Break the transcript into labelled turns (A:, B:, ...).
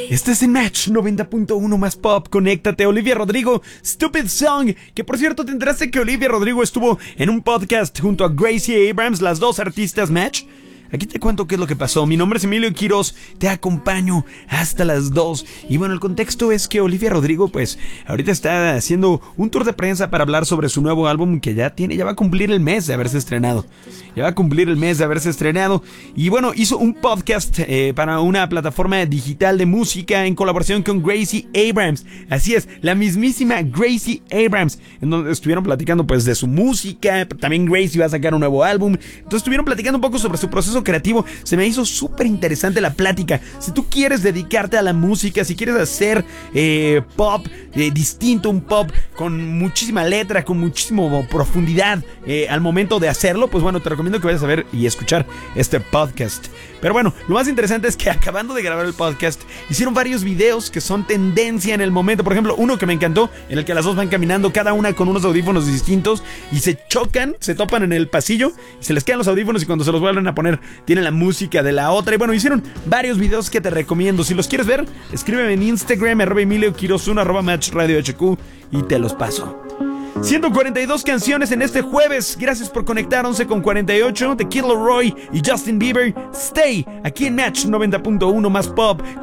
A: Este es el Match 90.1 más pop. Conéctate. Olivia Rodrigo, Stupid Song. Que por cierto, te enteraste que Olivia Rodrigo estuvo en un podcast junto a Gracie Abrams, las dos artistas Match. Aquí te cuento qué es lo que pasó. Mi nombre es Emilio Quiroz, te acompaño hasta las 2. Y bueno, el contexto es que Olivia Rodrigo, pues, ahorita está haciendo un tour de prensa para hablar sobre su nuevo álbum que ya va a cumplir el mes de haberse estrenado. Y bueno, hizo un podcast para una plataforma digital de música en colaboración con Gracie Abrams. Así es, la mismísima Gracie Abrams, en donde estuvieron platicando pues de su música. También Gracie va a sacar un nuevo álbum. Entonces estuvieron platicando un poco sobre su proceso creativo. Se me hizo súper interesante la plática. Si tú quieres dedicarte a la música, si quieres hacer pop distinto, un pop con muchísima letra, con muchísima profundidad al momento de hacerlo, pues bueno, te recomiendo que vayas a ver y escuchar este podcast. Pero bueno, lo más interesante es que acabando de grabar el podcast, hicieron varios videos que son tendencia en el momento. Por ejemplo, uno que me encantó, en el que las dos van caminando, cada una con unos audífonos distintos, y se chocan, se topan en el pasillo, y se les quedan los audífonos, y cuando se los vuelven a poner, tienen la música de la otra. Y bueno, hicieron varios videos que te recomiendo. Si los quieres ver, escríbeme en Instagram, @EmilioQuiroz1, @MatchRadioHQ, y te los paso. 142 canciones en este jueves. Gracias por conectar. 11:48 de Kid Laroi y Justin Bieber. Stay aquí en Match 90.1 más pop.